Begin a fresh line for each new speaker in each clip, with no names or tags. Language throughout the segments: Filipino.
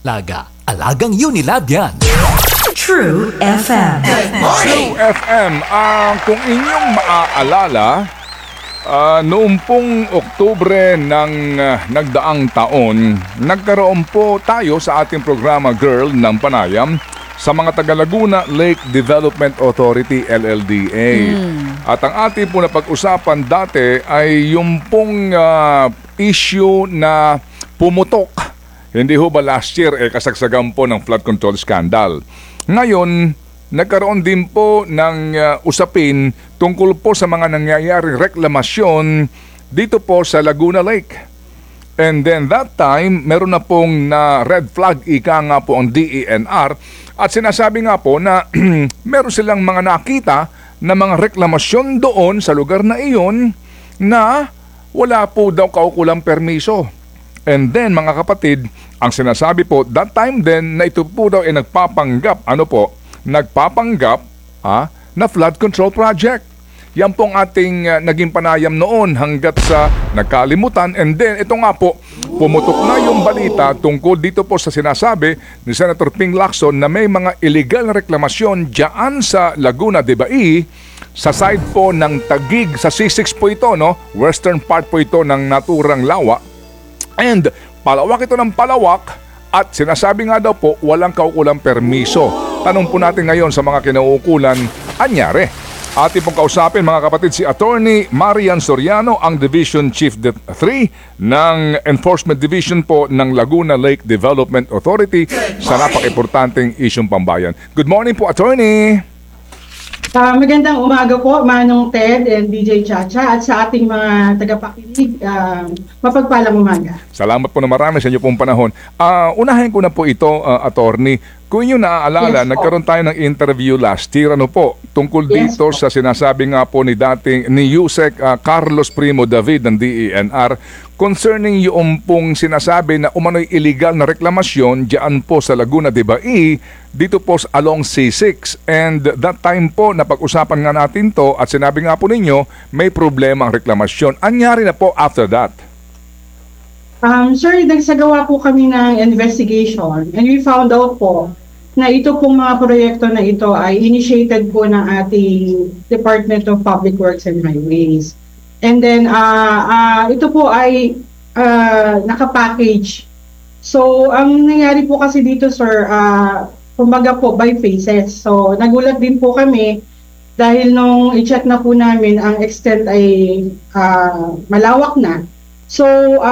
Laga, alagang Unilab yan.
True FM.
True FM, kung inyong maaalala, noong pong Oktubre ng nagdaang taon, nagkaroon po tayo sa ating programa Girl ng Panayam sa mga taga Laguna Lake Development Authority LLDA. At ang ating po na pag-usapan dati ay yung pong issue na pumutok. Hindi ho ba last year kasagsagan po ng flood control scandal. Ngayon, nagkaroon din po ng usapin tungkol po sa mga nangyayaring reklamasyon dito po sa Laguna Lake. And then that time, meron na pong na red flag ika nga po ang DENR at sinasabi nga po na meron silang mga nakita na mga reklamasyon doon sa lugar na iyon na wala po daw kaukulang permiso. And then mga kapatid, ang sinasabi po that time din na ito po daw ay nagpapanggap na flood control project. Yan pong ating naging panayam noon hanggat sa nagkalimutan. And then ito nga po, pumutok na yung balita tungkol dito po sa sinasabi ni Senator Ping Lacson na may mga illegal na reklamasyon dyan sa Laguna de Bai sa side po ng Taguig sa C6 po ito, no? Western part po ito ng naturang lawa. And palawak ito ng palawak at sinasabi nga daw po walang kaukulang permiso. Tanong po natin ngayon sa mga kinauukulan, anyari? Ating pong kausapin mga kapatid si Attorney Marian Soriano, ang Division Chief 3 ng Enforcement Division po ng Laguna Lake Development Authority sa napaka-importanteng isyong pambayan. Good morning po, Attorney!
Magandang umaga po, Manong Ted and DJ Chacha at sa ating mga tagapakinig, mapagpalang umaga.
Salamat po na marami sa inyo pong panahon. Unahin ko na po ito, Attorney. Kung inyo naaalala, nagkaroon tayo ng interview last year, tungkol dito sa sinasabi nga po ni Yusek Carlos Primo David ng DENR concerning yung pong sinasabi na umano'y illegal na reklamasyon diyan po sa Laguna de Bai, dito po along C6. And that time po, napag-usapan nga natin to at sinabi nga po ninyo, may problema ang reklamasyon. Anyari na po after that?
Sir, nagsagawa po kami ng investigation and we found out po na ito pong mga proyekto na ito ay initiated po ng ating Department of Public Works and Highways. And then, ito po ay nakapackage. So, ang nangyari po kasi dito, sir, kumbaga po by phases. So, nagulat din po kami dahil nung i-check na po namin, ang extent ay malawak na. So,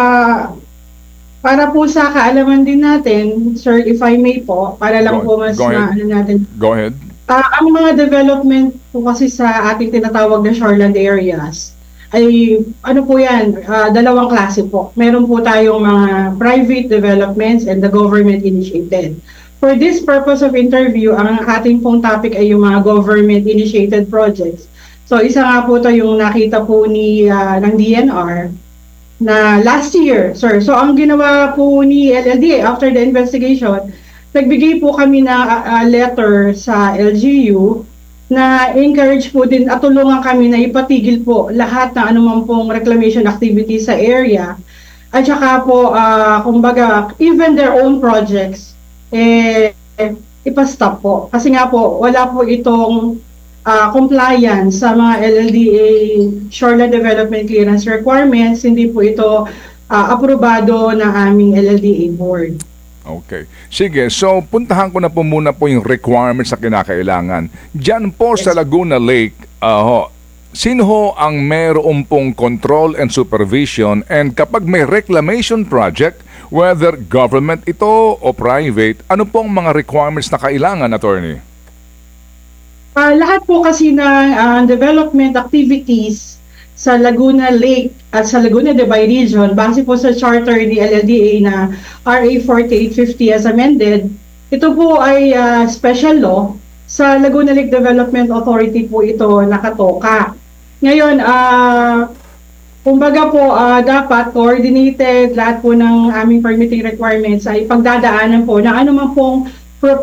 para po sa kaalaman din natin, sir, if I may po, para lang po mas maano natin.
Go ahead.
Ang mga development po kasi sa ating tinatawag na shoreland areas, ay ano po yan, dalawang klase po. Meron po tayong mga private developments and the government initiated. For this purpose of interview, ang ating pong topic ay yung mga government initiated projects. So isa nga po ito yung nakita po ng DNR na last year, sir. So ang ginawa po ni LLDA after the investigation, nagbigay po kami na letter sa LGU na encourage po din at tulungan kami na ipatigil po lahat ng anumang pong reclamation activity sa area. At saka po, kumbaga, even their own projects, ipastop po. Kasi nga po, wala po itong compliance sa mga LLDA shoreline development clearance requirements, hindi po ito aprobado ng aming LLDA board.
Okay. Sige, so puntahan ko na po muna po yung requirements na kinakailangan. Diyan po sa Laguna Lake, sino ho ang meron pong control and supervision, and kapag may reclamation project, whether government ito o private, ano pong mga requirements na kailangan, Attorney?
Lahat po kasi ng development activities sa Laguna Lake at sa Laguna de Bai region, base po sa charter ni LLDA na RA 4850 as amended, ito po ay special law. Sa Laguna Lake Development Authority po ito nakatoka. Ngayon, kumbaga po, dapat coordinated lahat po ng aming permitting requirements ay pagdadaanan po ng anumang pong